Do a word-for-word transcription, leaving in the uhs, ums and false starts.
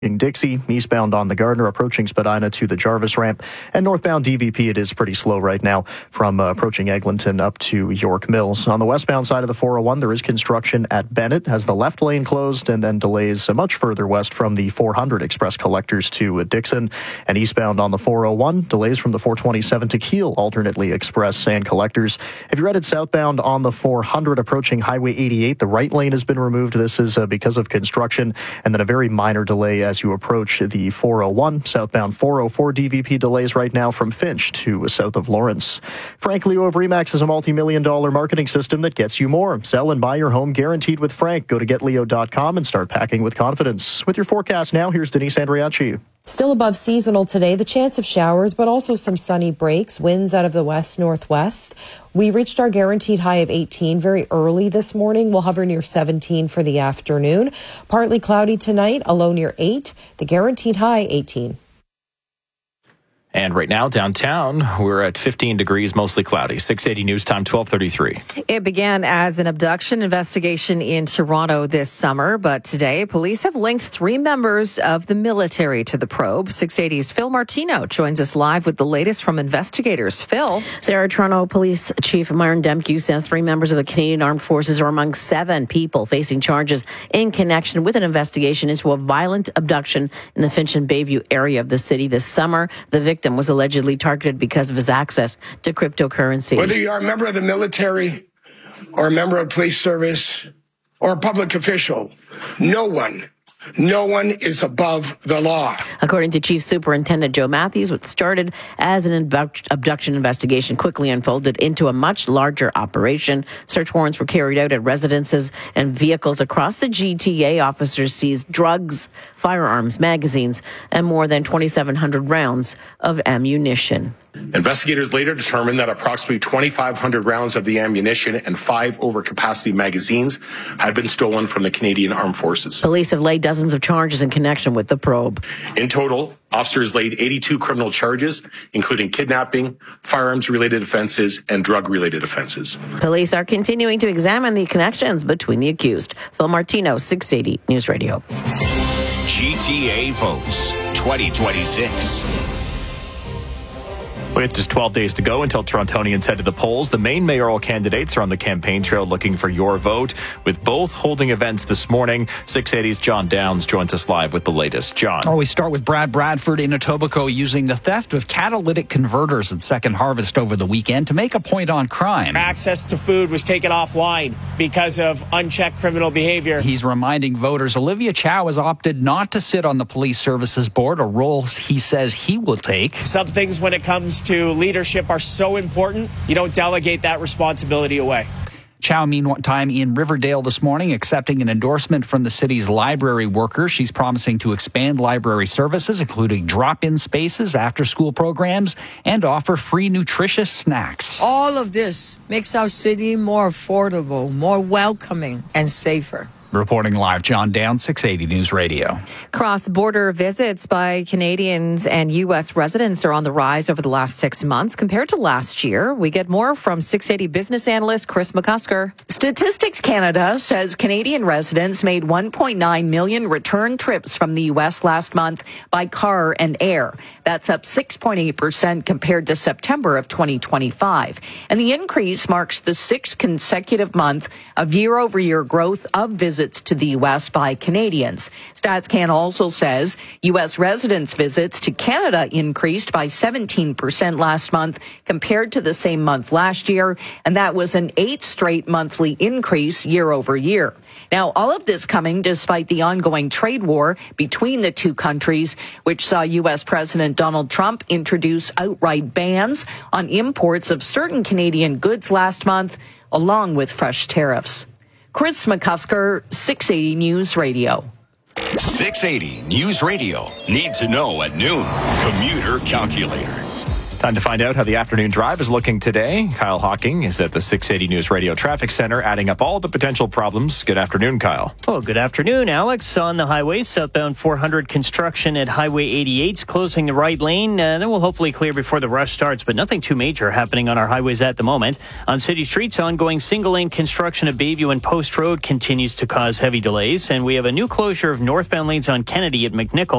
Dixie, eastbound on the Gardner, approaching Spadina to the Jarvis ramp, and northbound D V P, it is pretty slow right now from uh, approaching Eglinton up to York Mills. On the westbound side of the four oh one, there is construction at Bennett, has the left lane closed, and then delays much further west from the four hundred express collectors to uh, Dixon, and eastbound on the four oh one, delays from the four twenty-seven to Kiel, alternately express and collectors. If you're headed southbound on the four hundred approaching Highway eighty-eight, the right lane has been removed. This is uh, because of construction, and then a very minor delay as you approach the four oh one. Southbound four oh four D V P delays right now from Finch to south of Lawrence. Frank Leo of Remax is a multi-million dollar marketing system that gets you more. Sell and buy your home guaranteed with Frank. Go to get leo dot com and start packing with confidence. With your forecast now, here's Denise Andriacci. Still above seasonal today, the chance of showers, but also some sunny breaks, winds out of the west-northwest. We reached our guaranteed high of eighteen very early this morning. We'll hover near seventeen for the afternoon. Partly cloudy tonight, a low near eight. The guaranteed high, eighteen. And right now, downtown, we're at fifteen degrees, mostly cloudy. six eighty News Time, twelve thirty-three. It began as an abduction investigation in Toronto this summer, but today, police have linked three members of the military to the probe. six eighty's Phil Martino joins us live with the latest from investigators. Phil. Sarah, Toronto Police Chief Myron Demke says three members of the Canadian Armed Forces are among seven people facing charges in connection with an investigation into a violent abduction in the Finch and Bayview area of the city this summer. The victim was allegedly targeted because of his access to cryptocurrency. Whether you are a member of the military or a member of police service or a public official, no one, no one is above the law. According to Chief Superintendent Joe Matthews, what started as an abduction investigation quickly unfolded into a much larger operation. Search warrants were carried out at residences and vehicles across the G T A. Officers seized drugs, firearms, magazines, and more than twenty-seven hundred rounds of ammunition. Investigators later determined that approximately twenty-five hundred rounds of the ammunition and five overcapacity magazines had been stolen from the Canadian Armed Forces. Police have laid dozens of charges in connection with the probe. In total, officers laid eighty-two criminal charges, including kidnapping, firearms-related offenses, and drug-related offenses. Police are continuing to examine the connections between the accused. Phil Martino, six eighty News Radio. G T A votes twenty twenty-six. With just twelve days to go until Torontonians head to the polls, the main mayoral candidates are on the campaign trail looking for your vote, with both holding events this morning. six eighty's John Downs joins us live with the latest. John. Oh, we start with Brad Bradford in Etobicoke using the theft of catalytic converters at Second Harvest over the weekend to make a point on crime. Access to food was taken offline because of unchecked criminal behavior. He's reminding voters Olivia Chow has opted not to sit on the police services board, a role he says he will take. Some things when it comes to leadership are so important, you don't delegate that responsibility away. Chow, meantime, in Riverdale this morning, accepting an endorsement from the city's library workers. She's promising to expand library services, including drop-in spaces, after-school programs, and offer free nutritious snacks. All of this makes our city more affordable, more welcoming, and safer. Reporting live, John Downs, six eighty News Radio. Cross-border visits by Canadians and U S residents are on the rise over the last six months compared to last year. We get more from six eighty business analyst Chris McCusker. Statistics Canada says Canadian residents made one point nine million return trips from the U S last month by car and air. That's up six point eight percent compared to September of twenty twenty-five. And the increase marks the sixth consecutive month of year-over-year growth of visits to the U S by Canadians. StatsCan also says U S residents' visits to Canada increased by seventeen percent last month compared to the same month last year, and that was an eighth straight monthly increase year over year. Now, all of this coming despite the ongoing trade war between the two countries, which saw U S President Donald Trump introduce outright bans on imports of certain Canadian goods last month, along with fresh tariffs. Chris McCusker, six eighty News Radio. six eighty News Radio. Need to know at noon. Commuter Calculator. Time to find out how the afternoon drive is looking today. Kyle Hawking is at the six eighty News Radio Traffic Center, adding up all the potential problems. Good afternoon, Kyle. Oh, good afternoon, Alex. On the highway, southbound four hundred construction at Highway eighty-eight, closing the right lane. Uh, then we'll hopefully clear before the rush starts, but nothing too major happening on our highways at the moment. On city streets, ongoing single-lane construction at Bayview and Post Road continues to cause heavy delays, and we have a new closure of northbound lanes on Kennedy at McNichol.